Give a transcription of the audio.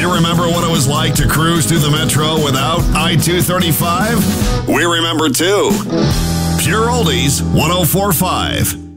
You remember what it was like to cruise through the metro without I-235? We remember too. Pure Oldies 104.5.